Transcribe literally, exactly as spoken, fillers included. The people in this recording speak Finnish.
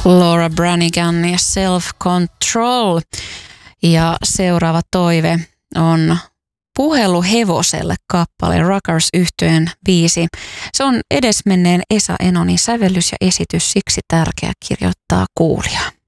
Laura Branigan ja Self Control. Ja seuraava toive on Puhelu hevoselle kappale, Rockers -yhtyeen biisi. Se on edesmenneen Esa Enonin sävellys ja esitys, siksi tärkeä kirjoittaa kuulijaa.